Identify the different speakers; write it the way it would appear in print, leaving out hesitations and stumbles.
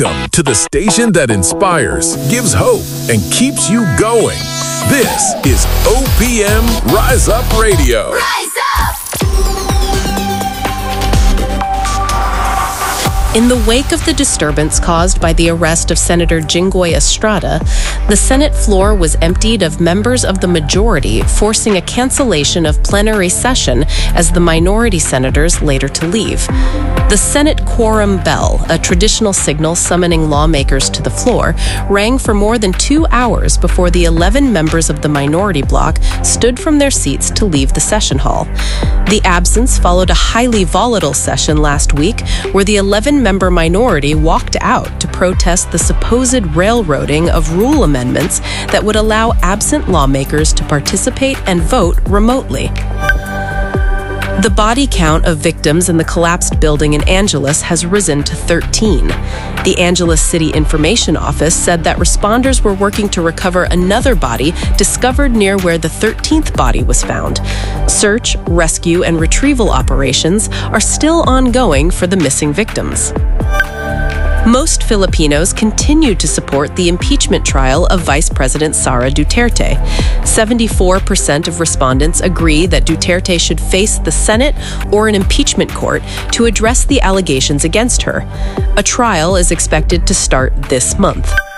Speaker 1: Welcome to the station that inspires, gives hope, and keeps you going. This is OPM Rise Up Radio.
Speaker 2: Rise up!
Speaker 3: In the wake of the disturbance caused by the arrest of Senator Jinggoy Estrada, the Senate floor was emptied of members of the majority, forcing a cancellation of plenary session as the minority senators later to leave. The Senate quorum bell, a traditional signal summoning lawmakers to the floor, rang for more than 2 hours before the 11 members of the minority bloc stood from their seats to leave the session hall. The absence followed a highly volatile session last week where the 11-member minority walked out to protest the supposed railroading of rule amendments that would allow absent lawmakers to participate and vote remotely. The body count of victims in the collapsed building in Angeles has risen to 13. The Angeles City Information Office said that responders were working to recover another body discovered near where the 13th body was found. Search, rescue, and retrieval operations are still ongoing for the missing victims. Most Filipinos continue to support the impeachment trial of Vice President Sara Duterte. 74% of respondents agree that Duterte should face the Senate or an impeachment court to address the allegations against her. A trial is expected to start this month.